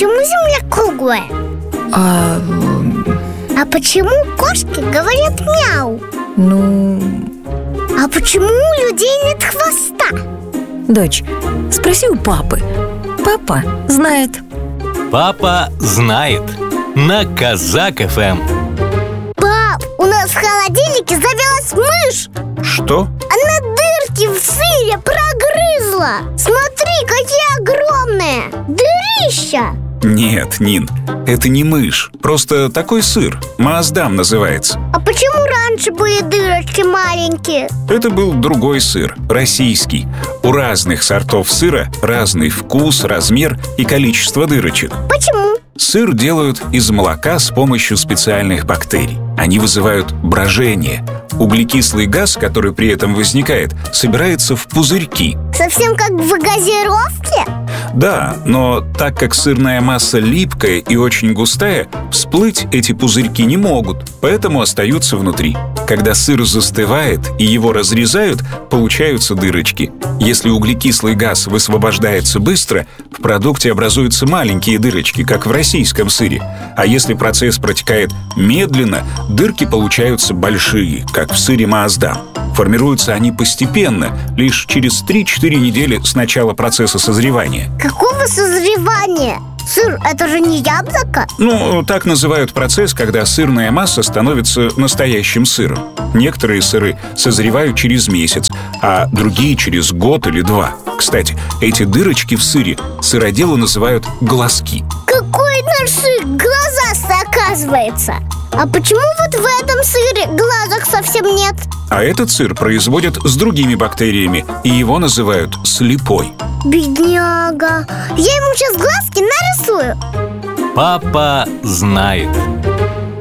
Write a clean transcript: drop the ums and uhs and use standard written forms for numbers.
почему Земля круглая? А почему кошки говорят мяу? А почему у людей нет хвоста? Дочь, спроси у папы. Папа знает. Папа знает. На Казак ФМ. Пап, у нас в холодильнике завелась мышь. Что? Она дырки в сыре прогрызла. Смотри, какие огромные дырища. Нет, Нин, это не мышь. Просто такой сыр. Маасдам называется. А почему раньше были дырочки маленькие? Это был другой сыр, российский. У разных сортов сыра разный вкус, размер и количество дырочек. Почему? Сыр делают из молока с помощью специальных бактерий. Они вызывают брожение. Углекислый газ, который при этом возникает, собирается в пузырьки. Совсем как в газировке? Да, но так как сырная масса липкая и очень густая, всплыть эти пузырьки не могут, поэтому остаются внутри. Когда сыр застывает и его разрезают, получаются дырочки. Если углекислый газ высвобождается быстро, в продукте образуются маленькие дырочки, как в российском сыре. А если процесс протекает медленно, дырки получаются большие, как в сыре Маасдам. Формируются они постепенно, лишь через 3-4 недели с начала процесса созревания. Какого созревания? Сыр — это же не яблоко? Так называют процесс, когда сырная масса становится настоящим сыром. Некоторые сыры созревают через месяц, а другие через год или 2. Кстати, эти дырочки в сыре сыроделы называют глазки. Какой наш сыр глазастый оказывается? А почему вот в этом сыре глазок совсем нет? А этот сыр производят с другими бактериями, и его называют слепой. Бедняга. Я ему сейчас глазки нарисую. Папа знает.